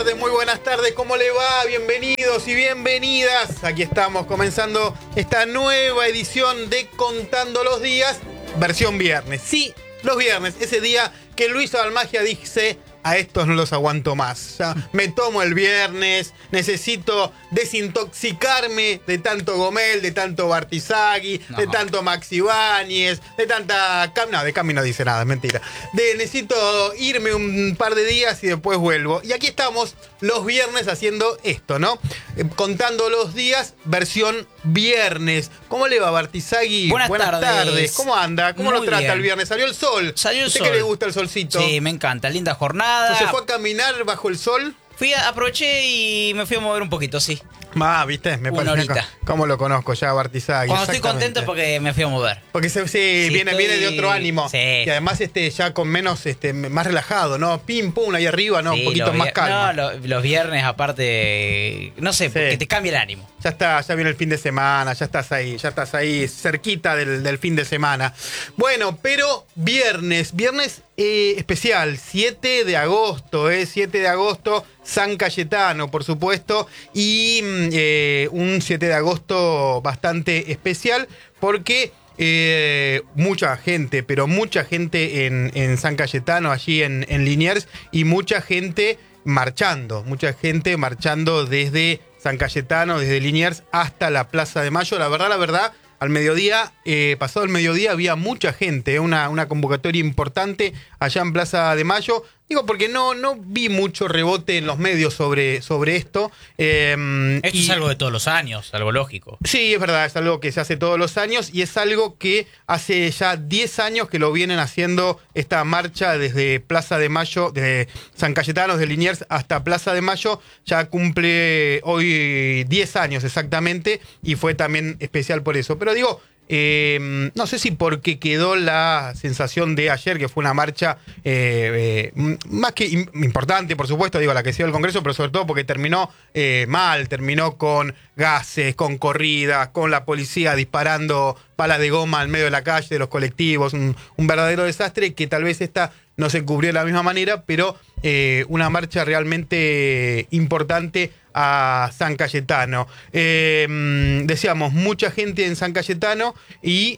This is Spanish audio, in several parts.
muy buenas tardes, ¿cómo le va? Bienvenidos y bienvenidas. Aquí estamos comenzando esta nueva edición de Contando los Días, versión viernes. Sí, los viernes, ese día que Luis Abalmagia dice: a estos no los aguanto más. Ya me tomo el viernes, necesito desintoxicarme de tanto Gomel, de tanto Bartizaghi, de tanto Maxi Ibáñez, de tanta... No, de Cami no dice nada, es mentira. Necesito irme un par de días y después vuelvo. Y aquí estamos los viernes haciendo esto, ¿no? Contando los días, versión viernes. ¿Cómo le va, Bartizaghi? Buenas tardes. ¿Cómo anda? ¿Cómo lo trata el viernes? ¿Salió el sol? Salió el sol. ¿Usted que le gusta el solcito? Sí, me encanta. Linda jornada. ¿Se fue a caminar bajo el sol? Aproveché y me fui a mover un poquito, sí. ¿Viste? Me Una parece horita. cómo lo conozco ya, Bartizaghi. Cuando estoy contento porque me fui a mover. Porque viene de otro ánimo. Sí. Y además ya con menos, más relajado, ¿no? Pim, pum, ahí arriba, ¿no? Sí, un poquito más calma. No, los viernes aparte, no sé, porque te cambia el ánimo. Ya viene el fin de semana, ya estás ahí cerquita del fin de semana. Bueno, pero viernes especial, 7 de agosto, 7 de agosto, San Cayetano, por supuesto, y un 7 de agosto bastante especial porque mucha gente en San Cayetano, allí en Liniers, y mucha gente marchando desde San Cayetano, desde Liniers hasta la Plaza de Mayo. La verdad, al mediodía, pasado el mediodía, había mucha gente, una convocatoria importante allá en Plaza de Mayo. Digo, porque no vi mucho rebote en los medios sobre esto. Esto es algo de todos los años, algo lógico. Sí, es verdad, es algo que se hace todos los años y es algo que hace ya 10 años que lo vienen haciendo esta marcha desde Plaza de Mayo, desde San Cayetano, de Liniers hasta Plaza de Mayo. Ya cumple hoy 10 años exactamente y fue también especial por eso. Pero digo... no sé si porque quedó la sensación de ayer, que fue una marcha más que importante, por supuesto, digo, la que se dio el Congreso, pero sobre todo porque terminó mal, terminó con gases, con corridas, con la policía disparando palas de goma al medio de la calle, de los colectivos, un verdadero desastre que tal vez esta no se cubrió de la misma manera, pero una marcha realmente importante a San Cayetano. Decíamos, mucha gente en San Cayetano y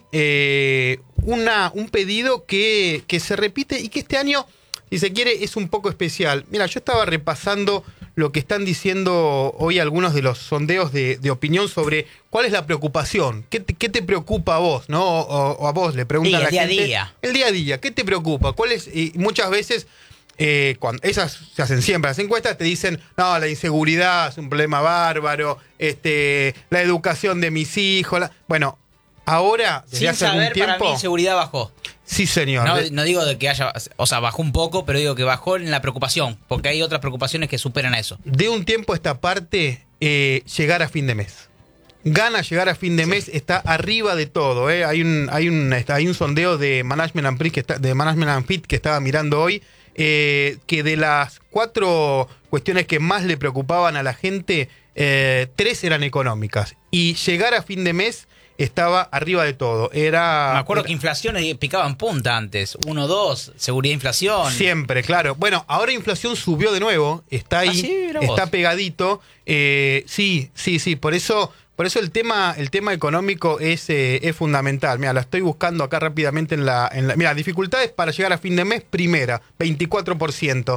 un pedido que se repite y que este año, si se quiere, es un poco especial. Mira, yo estaba repasando lo que están diciendo hoy algunos de los sondeos de opinión sobre cuál es la preocupación. ¿Qué te preocupa a vos, no? O a vos le preguntan a la gente. El día a día. El día a día. ¿Qué te preocupa? ¿Cuál es? Y muchas veces... cuando esas se hacen siempre, las encuestas te dicen: no, la inseguridad es un problema bárbaro, la educación de mis hijos, bueno, ahora desde sin hace algún saber, tiempo, para mí inseguridad bajó. Sí, señor. No digo de que haya, o sea, bajó un poco, pero digo que bajó en la preocupación, porque hay otras preocupaciones que superan a eso. De un tiempo a esta parte, llegar a fin de mes. Gana llegar a fin de mes, está arriba de todo. Hay un sondeo de Management Fit que estaba mirando hoy, que de las 4 cuestiones que más le preocupaban a la gente, 3 eran económicas. Y llegar a fin de mes estaba arriba de todo. Me acuerdo que inflaciones picaban punta antes. 1, 2, seguridad de inflación. Siempre, claro. Bueno, ahora inflación subió de nuevo. Está ahí, sí, está pegadito. Sí. Por eso el tema económico es fundamental. Mira, la estoy buscando acá rápidamente en la mira, dificultades para llegar a fin de mes, primera, 24%.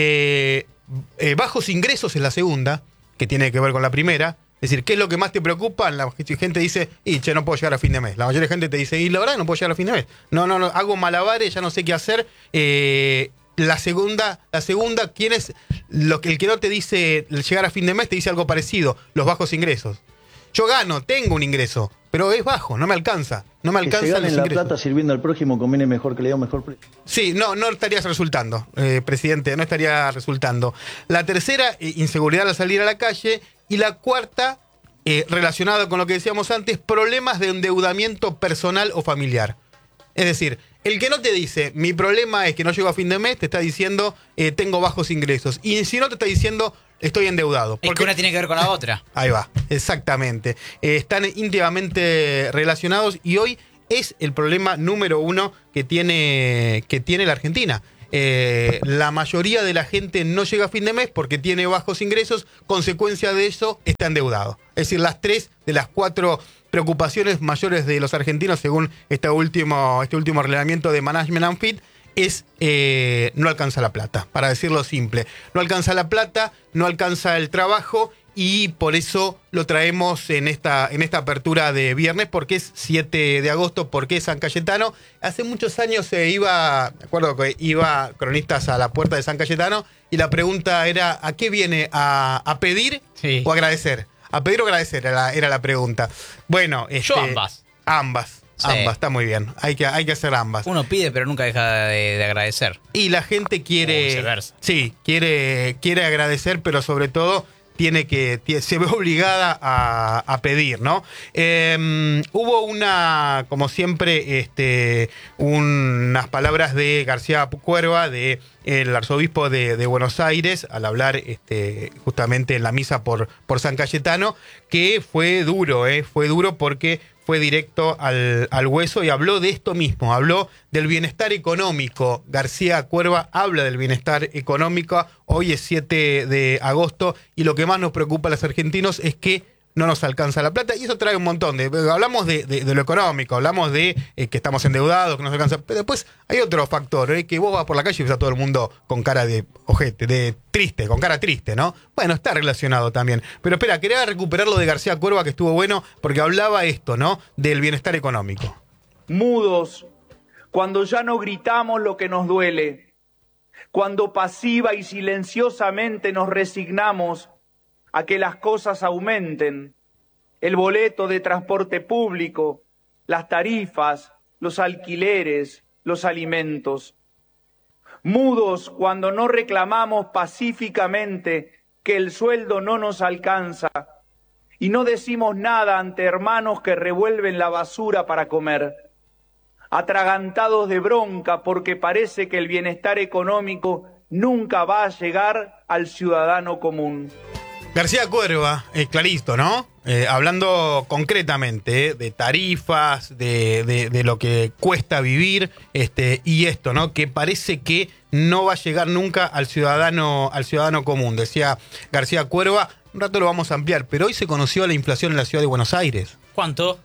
Bajos ingresos es la segunda, que tiene que ver con la primera. Es decir, ¿qué es lo que más te preocupa? La gente dice: no puedo llegar a fin de mes. La mayoría de gente te dice: y la verdad no puedo llegar a fin de mes. No, hago malabares, ya no sé qué hacer. La segunda, ¿quién es? El que no te dice llegar a fin de mes te dice algo parecido: los bajos ingresos. Yo gano, tengo un ingreso, pero es bajo, no me alcanza. No me alcanza. Que se ganen los la ingresos. plata sirviendo al prójimo conviene mejor que le dé un mejor precio. Sí, no estarías resultando, presidente, no estaría resultando. La tercera, inseguridad al salir a la calle. Y la cuarta, relacionada con lo que decíamos antes, problemas de endeudamiento personal o familiar. Es decir, el que no te dice: mi problema es que no llego a fin de mes, te está diciendo: tengo bajos ingresos. Y si no, te está diciendo: estoy endeudado. Es que una tiene que ver con la otra. Ahí va, exactamente. Están íntimamente relacionados y hoy es el problema número 1 que tiene la Argentina. la mayoría de la gente no llega a fin de mes porque tiene bajos ingresos, consecuencia de eso está endeudado. Es decir, las 3 de las 4 preocupaciones mayores de los argentinos, según este último reglamento de Management and Fit, es no alcanza la plata, para decirlo simple. No alcanza la plata, no alcanza el trabajo, y por eso lo traemos en esta apertura de viernes, porque es 7 de agosto, porque es San Cayetano. Hace muchos años me acuerdo que iba cronistas a la puerta de San Cayetano y la pregunta era: ¿a qué viene? ¿A pedir o agradecer? A pedir o agradecer era la pregunta. Bueno, yo ambas. Ambas, está muy bien. Hay que hacer ambas. Uno pide, pero nunca deja de agradecer. Y la gente quiere agradecer, pero sobre todo se ve obligada a pedir, ¿no? Hubo como siempre, unas palabras de García Cuerva, el arzobispo de Buenos Aires, al hablar justamente en la misa por San Cayetano, que fue duro porque fue directo al hueso y habló de esto mismo, habló del bienestar económico. García Cuerva habla del bienestar económico. Hoy es 7 de agosto y lo que más nos preocupa a los argentinos es que no nos alcanza la plata, y eso trae un montón hablamos de lo económico, hablamos de que estamos endeudados, que no nos alcanza, pero después hay otro factor, que vos vas por la calle y ves a todo el mundo con cara de ojete, con cara triste, ¿no? Bueno, está relacionado también. Pero espera, quería recuperar lo de García Cuerva, que estuvo bueno, porque hablaba esto, ¿no? Del bienestar económico. Mudos, cuando ya no gritamos lo que nos duele, cuando pasiva y silenciosamente nos resignamos a que las cosas aumenten, el boleto de transporte público, las tarifas, los alquileres, los alimentos. Mudos cuando no reclamamos pacíficamente que el sueldo no nos alcanza y no decimos nada ante hermanos que revuelven la basura para comer. Atragantados de bronca porque parece que el bienestar económico nunca va a llegar al ciudadano común. García Cuerva, clarito, ¿no? Hablando concretamente de tarifas, de lo que cuesta vivir, y esto, ¿no? Que parece que no va a llegar nunca al ciudadano común. Decía García Cuerva, un rato lo vamos a ampliar, pero hoy se conoció la inflación en la ciudad de Buenos Aires. ¿Cuánto?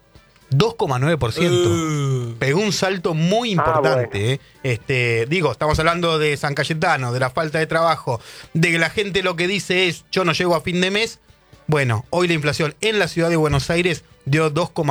2,9%. Pegó un salto muy importante. Bueno. Estamos hablando de San Cayetano, de la falta de trabajo, de que la gente lo que dice es: yo no llego a fin de mes. Bueno, hoy la inflación en la ciudad de Buenos Aires dio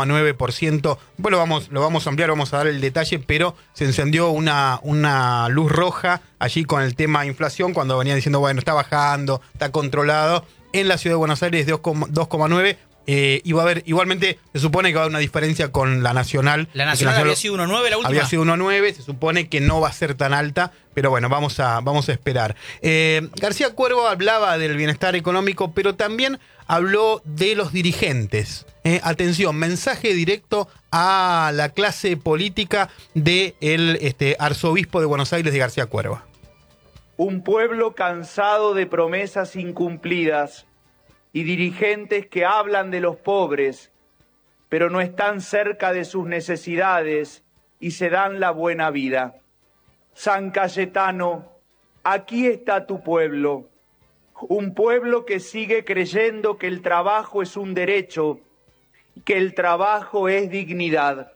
2,9%. Bueno, lo vamos a ampliar, vamos a dar el detalle, pero se encendió una luz roja allí con el tema inflación, cuando venía diciendo, bueno, está bajando, está controlado. En la ciudad de Buenos Aires 2,9%. Y va a haber, igualmente, se supone que va a haber una diferencia con la nacional. La nacional había sido 1,9 la última. Había sido 1,9, se supone que no va a ser tan alta, pero bueno, vamos a esperar. García Cuervo hablaba del bienestar económico, pero también habló de los dirigentes. Atención, mensaje directo a la clase política del arzobispo de Buenos Aires, de García Cuerva. Un pueblo cansado de promesas incumplidas y dirigentes que hablan de los pobres, pero no están cerca de sus necesidades y se dan la buena vida. San Cayetano, aquí está tu pueblo, un pueblo que sigue creyendo que el trabajo es un derecho, que el trabajo es dignidad.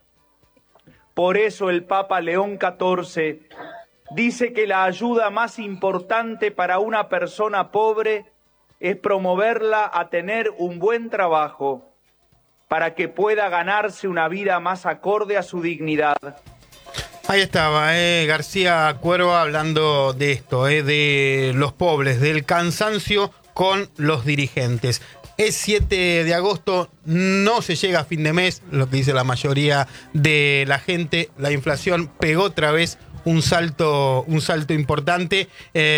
Por eso el Papa León XIV dice que la ayuda más importante para una persona pobre es promoverla a tener un buen trabajo para que pueda ganarse una vida más acorde a su dignidad. Ahí estaba, García Cuerva hablando de esto, de los pobres, del cansancio con los dirigentes. Es 7 de agosto, no se llega a fin de mes, lo que dice la mayoría de la gente. La inflación pegó otra vez un salto importante,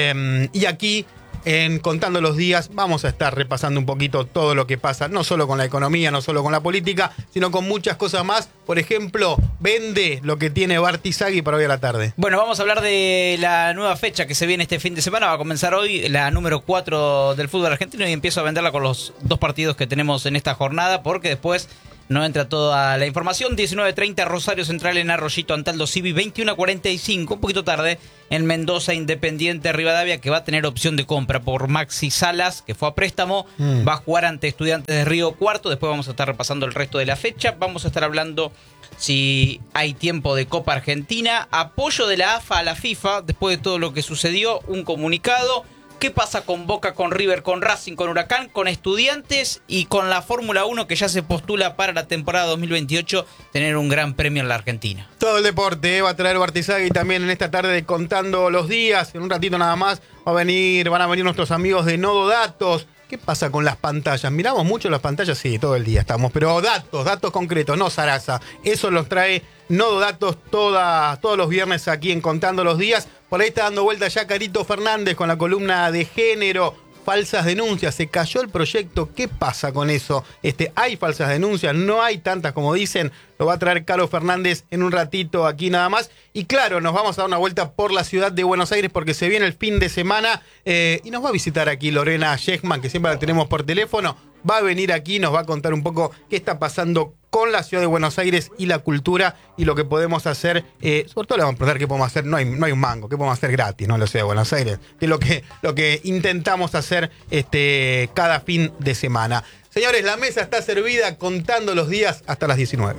y aquí, en Contando los Días, vamos a estar repasando un poquito todo lo que pasa, no solo con la economía, no solo con la política, sino con muchas cosas más. Por ejemplo, vende lo que tiene Bartizagui para hoy a la tarde. Bueno, vamos a hablar de la nueva fecha que se viene este fin de semana. Va a comenzar hoy la número 4 del fútbol argentino y empiezo a venderla con los 2 partidos que tenemos en esta jornada, porque después no entra toda la información. 19:30 Rosario Central en Arroyito Antaldo Civi. 21:45, un poquito tarde, en Mendoza Independiente Rivadavia, que va a tener opción de compra por Maxi Salas, que fue a préstamo. Va a jugar ante Estudiantes de Río Cuarto. Después vamos a estar repasando el resto de la fecha. Vamos a estar hablando si hay tiempo de Copa Argentina. Apoyo de la AFA a la FIFA después de todo lo que sucedió. Un comunicado. ¿Qué pasa con Boca, con River, con Racing, con Huracán, con Estudiantes y con la Fórmula 1 que ya se postula para la temporada 2028 tener un gran premio en la Argentina? Todo el deporte va a traer Bartizagui también en esta tarde de Contando los Días. En un ratito nada más van a venir nuestros amigos de Nodo Datos. ¿Qué pasa con las pantallas? ¿Miramos mucho las pantallas? Sí, todo el día estamos. Pero datos concretos, no zaraza. Eso los trae Nodo Datos todos los viernes aquí en Contando los Días. Por ahí está dando vuelta ya Carito Fernández con la columna de género. Falsas denuncias, se cayó el proyecto. ¿Qué pasa con eso? ¿Hay falsas denuncias? ¿No hay tantas como dicen? Lo va a traer Carlos Fernández en un ratito aquí nada más. Y claro, nos vamos a dar una vuelta por la ciudad de Buenos Aires porque se viene el fin de semana y nos va a visitar aquí Lorena Schechman, que siempre la tenemos por teléfono. Va a venir aquí, nos va a contar un poco qué está pasando con la ciudad de Buenos Aires y la cultura y lo que podemos hacer. Sobre todo le vamos a preguntar qué podemos hacer. No hay un mango, qué podemos hacer gratis, ¿no? En la ciudad de Buenos Aires. Que es lo que intentamos hacer cada fin de semana. Señores, la mesa está servida, Contando los Días hasta las 19.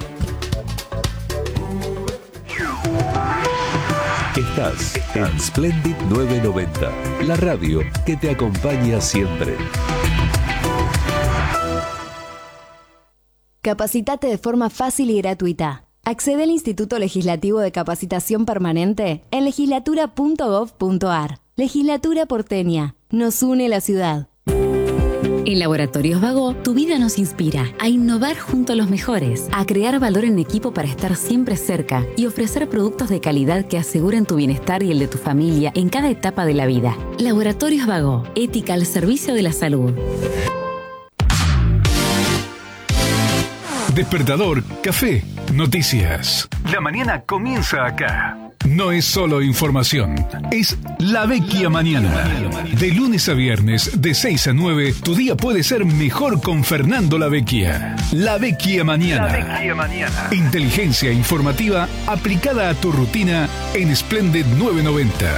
Estás en Splendid 990, la radio que te acompaña siempre. Capacitate de forma fácil y gratuita. Accede al Instituto Legislativo de Capacitación Permanente en legislatura.gov.ar. Legislatura porteña. Nos une la ciudad. En Laboratorios Vago, tu vida nos inspira a innovar junto a los mejores, a crear valor en equipo para estar siempre cerca y ofrecer productos de calidad que aseguren tu bienestar y el de tu familia en cada etapa de la vida. Laboratorios Vago, ética al servicio de la salud. Despertador, café, noticias. La mañana comienza acá. No es solo información, es La Vecchia Mañana. De lunes a viernes, de 6 a 9, tu día puede ser mejor con Fernando La Vecchia. La Vecchia Mañana. La Vecchia Mañana. Inteligencia informativa aplicada a tu rutina en Splendid 990.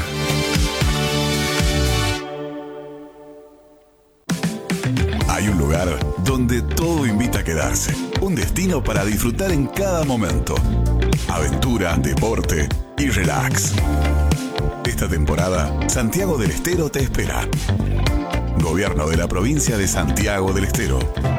Hay un lugar donde todo invita a quedarse. Un destino para disfrutar en cada momento. Aventura, deporte y relax. Esta temporada, Santiago del Estero te espera. Gobierno de la provincia de Santiago del Estero.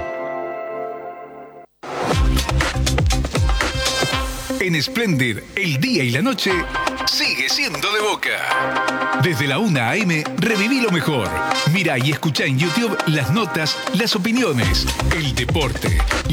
En Splendid, el día y la noche sigue siendo de Boca. Desde la 1 a.m. reviví lo mejor. Mirá y escuchá en YouTube las notas, las opiniones, el deporte,